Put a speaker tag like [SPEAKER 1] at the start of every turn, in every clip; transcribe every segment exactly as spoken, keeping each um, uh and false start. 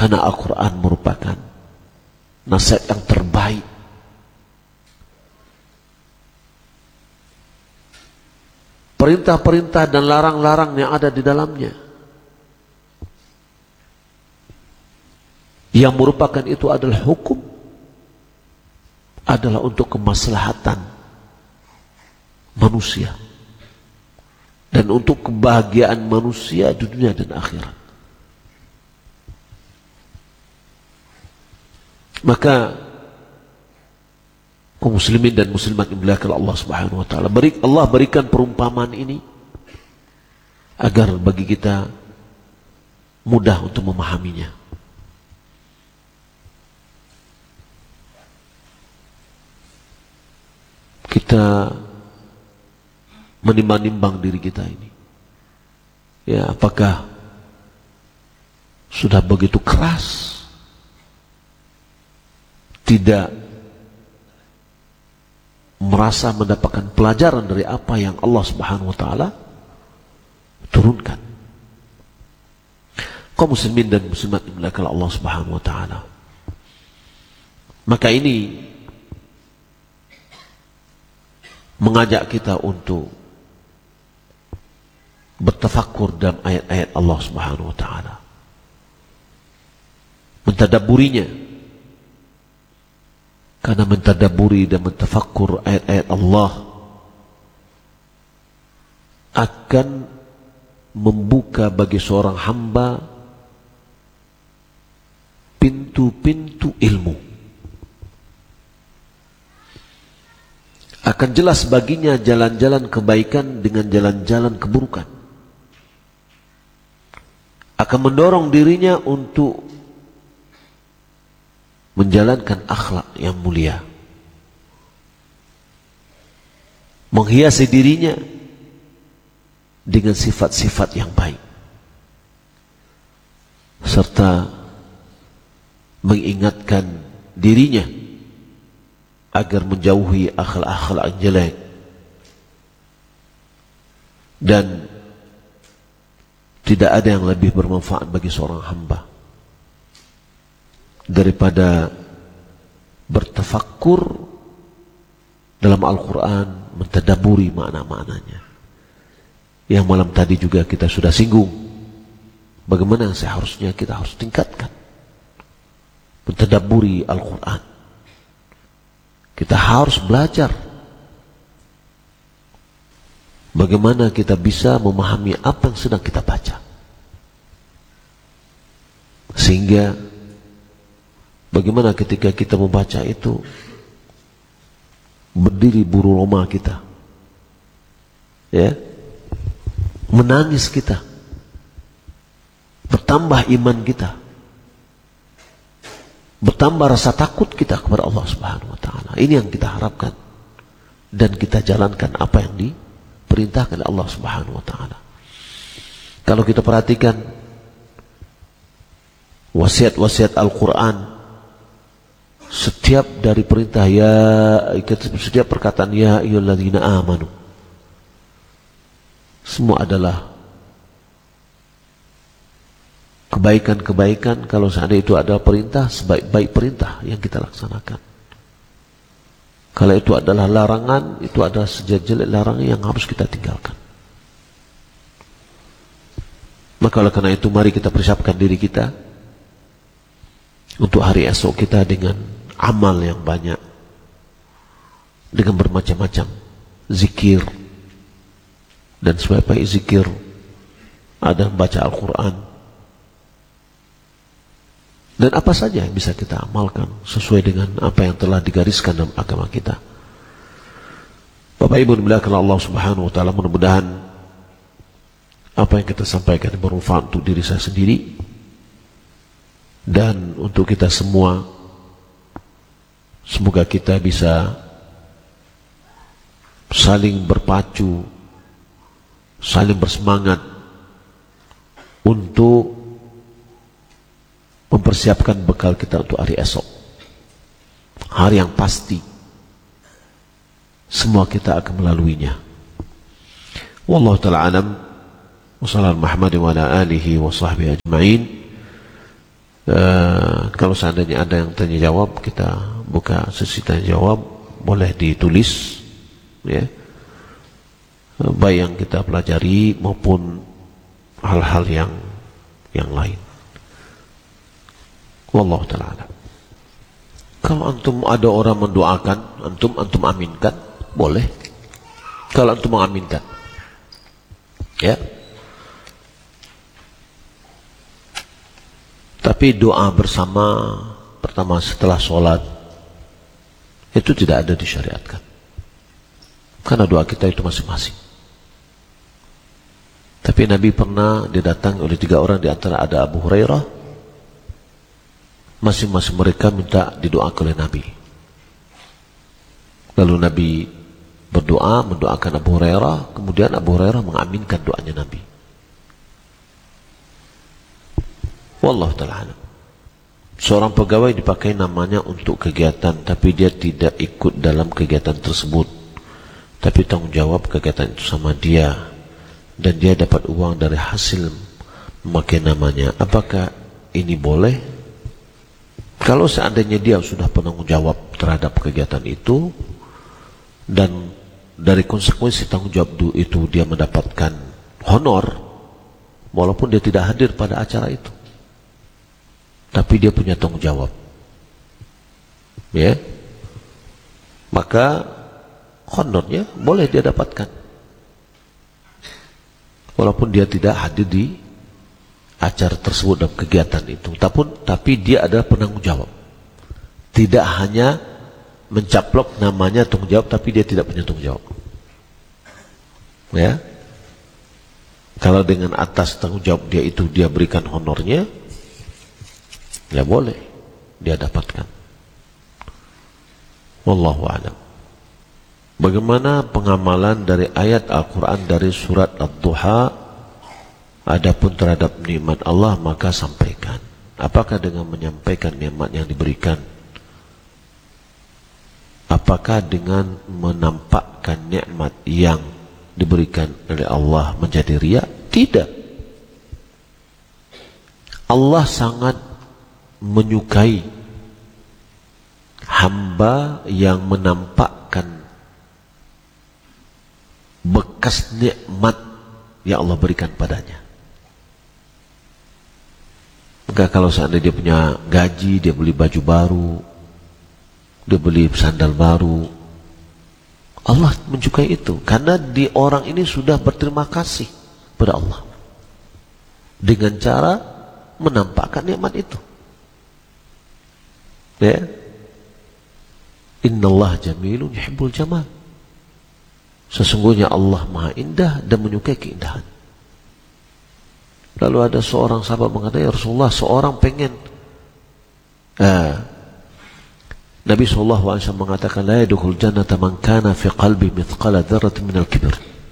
[SPEAKER 1] Karena Al-Quran merupakan nasihat yang terbaik. Perintah-perintah dan larang-larang yang ada di dalamnya, yang merupakan itu adalah hukum, adalah untuk kemaslahatan manusia dan untuk kebahagiaan manusia di dunia dan akhirat. Maka kaum muslimin dan muslimat yang dimuliakan Allah Subhanahu wa taala, beri Allah berikan perumpamaan ini agar bagi kita mudah untuk memahaminya. Kita menimbang-nimbang diri kita ini, ya, apakah sudah begitu keras, tidak merasa mendapatkan pelajaran dari apa yang Allah Subhanahu wa taala turunkan. Kaum muslimin dan muslimat dimuliakan Allah Subhanahu wa taala, maka ini mengajak kita untuk bertafakkur dalam ayat-ayat Allah Subhanahu wa taala, mentadabburinya. Karena mentadabburi dan mentafakkur ayat-ayat Allah akan membuka bagi seorang hamba pintu-pintu ilmu. Akan jelas baginya jalan-jalan kebaikan dengan jalan-jalan keburukan. Akan mendorong dirinya untuk menjalankan akhlak yang mulia, menghiasi dirinya dengan sifat-sifat yang baik, serta mengingatkan dirinya agar menjauhi akhlak-akhlak jelek. Dan tidak ada yang lebih bermanfaat bagi seorang hamba daripada bertafakkur dalam Al-Quran, mentadaburi makna-maknanya. Yang malam tadi juga kita sudah singgung, bagaimana seharusnya kita harus tingkatkan mentadaburi Al-Quran. Kita harus belajar bagaimana kita bisa memahami apa yang sedang kita baca, sehingga bagaimana ketika kita membaca itu berdiri bulu roma kita, ya, menangis kita, bertambah iman kita, bertambah rasa takut kita kepada Allah Subhanahu wa taala. Ini yang kita harapkan dan kita jalankan apa yang diperintahkan oleh Allah Subhanahu wa taala. Kalau kita perhatikan wasiat-wasiat Al-Quran, setiap dari perintah ya, setiap perkataan ya ayyuhalladzina amanu, semua adalah kebaikan-kebaikan. Kalau seandainya itu adalah perintah, sebaik-baik perintah yang kita laksanakan. Kalau itu adalah larangan, itu adalah sejelek-jelek larangan yang harus kita tinggalkan. Maka oleh karena itu mari kita persiapkan diri kita untuk hari esok kita dengan amal yang banyak, dengan bermacam-macam zikir. Dan sebaik-baik zikir ada membaca Al-Quran, dan apa saja yang bisa kita amalkan sesuai dengan apa yang telah digariskan dalam agama kita. Bapak Ibu dimuliakan Allah Subhanahu wa taala, mudah-mudahan apa yang kita sampaikan bermanfaat untuk diri saya sendiri dan untuk kita semua. Semoga kita bisa saling berpacu, saling bersemangat untuk mempersiapkan bekal kita untuk hari esok, hari yang pasti semua kita akan melaluinya. Wallahu ta'ala alam, wa sallallahu Muhammad wa ala alihi wa sahbihi ajma'in. Uh, kalau seandainya ada yang tanya jawab, kita buka sesi tanya jawab, boleh ditulis, ya, uh, baik yang kita pelajari maupun hal-hal yang yang lain. Wallahu ta'ala alam. Kalau antum ada orang mendoakan, antum antum aminkan, boleh. Kalau antum mengaminkan, ya. Tapi doa bersama pertama setelah sholat itu tidak ada disyariatkan, karena doa kita itu masing-masing. Tapi Nabi pernah didatangi oleh tiga orang, di antara ada Abu Hurairah. Masing-masing mereka minta didoakan oleh Nabi. Lalu Nabi berdoa, mendoakan Abu Hurairah, kemudian Abu Hurairah mengaminkan doanya Nabi. Wallahu ta'ala alam. Seorang pegawai dipakai namanya untuk kegiatan, tapi dia tidak ikut dalam kegiatan tersebut, tapi tanggung jawab kegiatan itu sama dia, dan dia dapat uang dari hasil memakai namanya. Apakah ini boleh? Kalau seandainya dia sudah penanggung jawab terhadap kegiatan itu, dan dari konsekuensi tanggung jawab itu dia mendapatkan honor, walaupun dia tidak hadir pada acara itu, tapi dia punya tanggung jawab, ya, maka honornya boleh dia dapatkan, walaupun dia tidak hadir di acara tersebut dan kegiatan itu. Tapi, tapi dia adalah penanggung jawab, tidak hanya mencaplok namanya tanggung jawab, tapi dia tidak punya tanggung jawab, ya. Kalau dengan atas tanggung jawab dia itu dia berikan honornya, ya boleh dia dapatkan. Wallahu a'lam. Bagaimana pengamalan dari ayat Al-Quran dari surat Ad-Duha? Adapun terhadap nikmat Allah maka sampaikan. Apakah dengan menyampaikan nikmat yang diberikan? Apakah dengan menampakkan nikmat yang diberikan oleh Allah menjadi riya? Tidak. Allah sangat menyukai hamba yang menampakkan bekas nikmat yang Allah berikan padanya. Maka kalau seandainya dia punya gaji, dia beli baju baru, dia beli sandal baru, Allah menyukai itu, karena di orang ini sudah berterima kasih pada Allah dengan cara menampakkan nikmat itu. Ya, Innallaha jamilun yuhibbul jamal. Sesungguhnya Allah maha indah dan menyukai keindahan. Lalu ada seorang sahabat mengatakan, ya Rasulullah, seorang pengen, eh, Nabi shallallahu alaihi wasallam mengatakan, la yadkhul jannata man kana fi qalbi mithqala dzarratin minal kibr.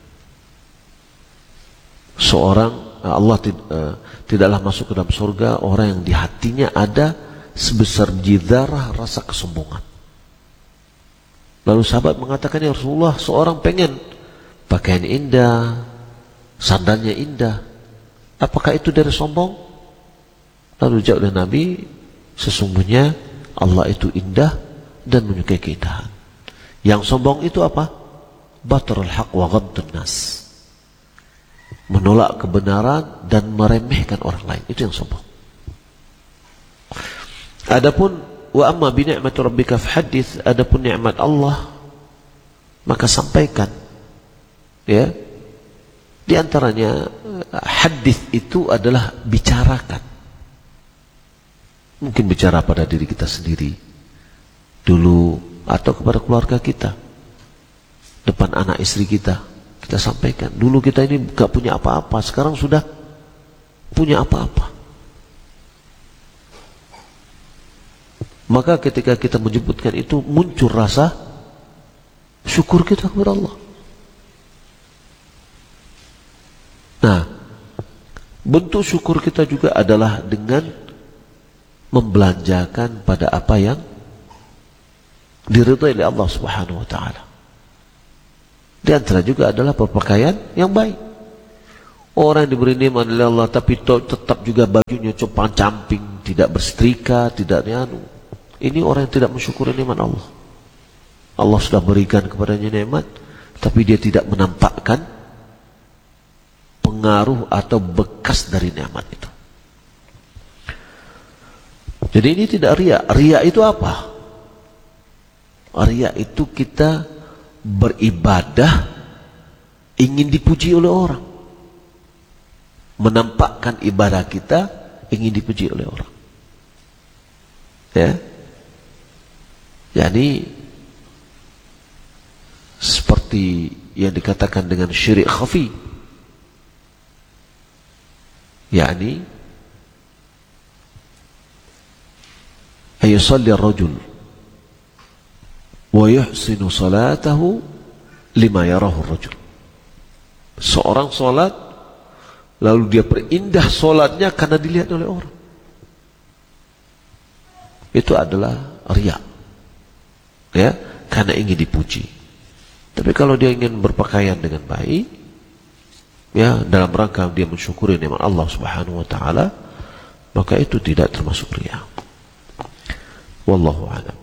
[SPEAKER 1] Seorang, Allah uh, tidaklah masuk ke dalam surga orang yang di hatinya ada sebesar biji zarah rasa kesombongan. Lalu sahabat mengatakan, ya Rasulullah, seorang pengen pakaian indah, sandalnya indah, apakah itu dari sombong? Lalu jawab oleh Nabi, sesungguhnya Allah itu indah dan menyukai keindahan. Yang sombong itu apa? Batrul haq wa ghamtun nas. Menolak kebenaran dan meremehkan orang lain, itu yang sombong. Adapun wa amma bi ni'mati rabbika fahaddits, adapun nikmat Allah maka sampaikan. Ya. Di antaranya hadis itu adalah bicarakan. Mungkin bicara pada diri kita sendiri dulu, atau kepada keluarga kita, depan anak istri kita, kita sampaikan. Dulu kita ini gak punya apa-apa, sekarang sudah punya apa-apa. Maka ketika kita menyebutkan itu, muncul rasa syukur kita kepada Allah. Nah, bentuk syukur kita juga adalah dengan membelanjakan pada apa yang diridhai oleh Allah Subhanahu wa taala. Di antara juga adalah berpakaian yang baik. Orang yang diberi nikmat oleh Allah tapi tetap juga bajunya compang camping, tidak bersetrika, tidak anu. Ini orang yang tidak mensyukuri nikmat Allah. Allah sudah berikan kepadanya nikmat, tapi dia tidak menampakkan pengaruh atau bekas dari nikmat itu. Jadi ini tidak riya. Riya itu apa? Riya itu kita beribadah ingin dipuji oleh orang. Menampakkan ibadah kita ingin dipuji oleh orang. Ya. Jadi seperti yang dikatakan dengan syirik khafi. Yani ayusalli ar-rajul wa yuhsinu salatahu lima yarahu ar-rajul. Seorang salat lalu dia perindah salatnya karena dilihat oleh orang. Itu adalah riya. Ya, karena ingin dipuji. Tapi kalau dia ingin berpakaian dengan baik, ya, dalam rangka dia mensyukuri nikmat Allah Subhanahu wa taala, maka itu tidak termasuk riya. Wallahu a'lam.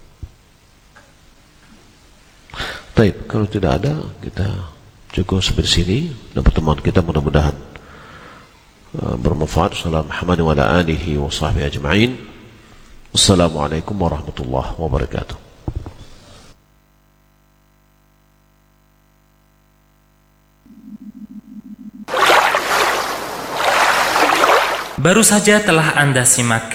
[SPEAKER 1] Baik, kalau tidak ada, kita cukup sampai sini dan pertemuan kita mudah-mudahan uh, bermanfaat. Assalamualaikum wa ala alihi wa sahbihi ajma'in. Wassalamualaikum warahmatullahi wabarakatuh.
[SPEAKER 2] Baru saja telah Anda simak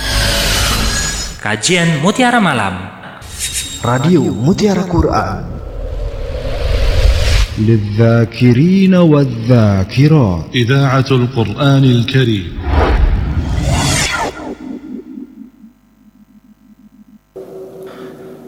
[SPEAKER 2] kajian Mutiara Malam
[SPEAKER 3] Radio Mutiara Quran للذاكرين والذاكرات
[SPEAKER 4] إذاعة القرآن الكريم